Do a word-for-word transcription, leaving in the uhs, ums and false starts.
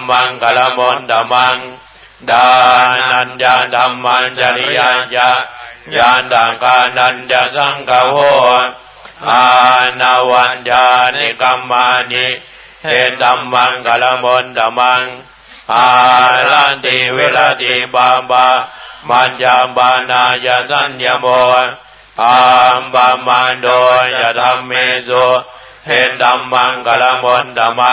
มังกะละมนตมังดานัญญาธัมมัญจริยาญะยานตังกานัญญสังฆโวอานาวันญาณิกัมมานิเอตัมมังกะละมนตมังอาลันติเวลติบาบามัญญาบานายสัญญโมอัมบามันโดยธรรมเมโสเอตัมมังกะละมนตมัง